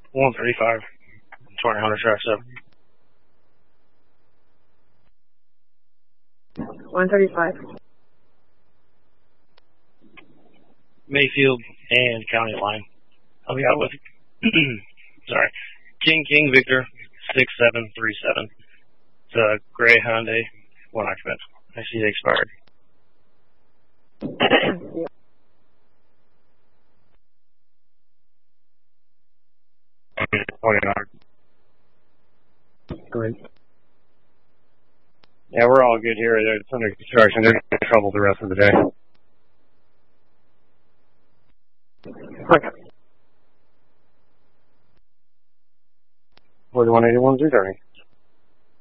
135. 20 Honda Track 7. 135. Mayfield and County Line. I'll be out with, sorry, King Victor 6737. It's a gray Hyundai, 1 occupant. I see it expired. Great. Yeah, we're all good here. It's under construction. There's no trouble the rest of the day. Okay. 4181's returning.